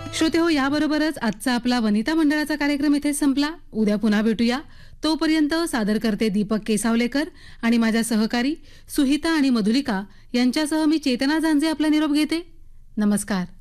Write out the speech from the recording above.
श्रोते हो, याबरोबरच आजचा आपला वनिता मंडळाचा कार्यक्रम इथे संपला. उद्या पुन्हा भेटूया. तोपर्यंत सादर करते दीपक केसावलेकर आणि माझ्या सहकारी सुहिता आणि मधुलिका यांच्यासह मी चेतना झांजे आपला निरोप घेते. नमस्कार.